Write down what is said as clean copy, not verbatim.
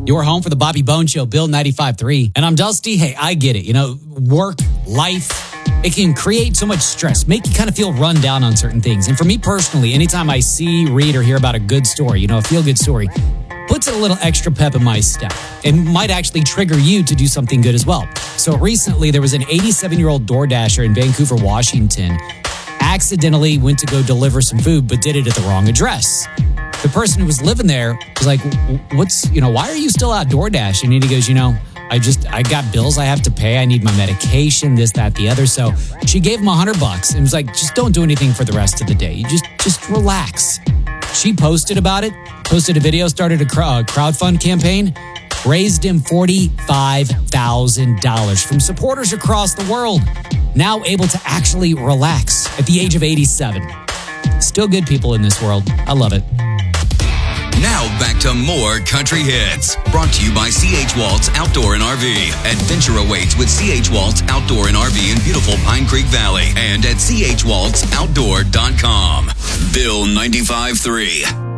Your home for the Bobby Bone Show, Bill 95.3. And I'm Dusty. Hey, I get it. You know, work, life, it can create so much stress, make you kind of feel run down on certain things. And for me personally, anytime I see, read, or hear about a good story, you know, a feel-good story, puts a little extra pep in my step and might actually trigger you to do something good as well. So recently, there was an 87-year-old DoorDasher in Vancouver, Washington, accidentally went to go deliver some food, but did it at the wrong address. The person who was living there was like, why are you still out DoorDashing? And he goes, I got bills I have to pay. I need my medication, this, that, the other. So she gave him $100 and was like, just don't do anything for the rest of the day. You just relax. She posted about it, posted a video, started a crowdfund campaign, raised him $45,000 from supporters across the world, now able to actually relax at the age of 87. Still good people in this world. I love it. Now back to more country hits. Brought to you by C.H. Waltz Outdoor and RV. Adventure awaits with C.H. Waltz Outdoor and RV in beautiful Pine Creek Valley and at chwaltzoutdoor.com. Bill 95.3.